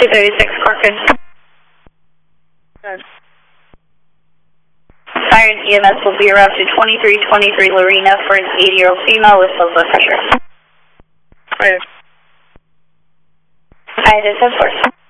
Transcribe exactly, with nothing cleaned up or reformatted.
two thirty-six Corcoran. Good. Siren E M S will be around to twenty-three twenty-three Lorena for an eighty-year-old female with low blood pressure. Right. I did ten four.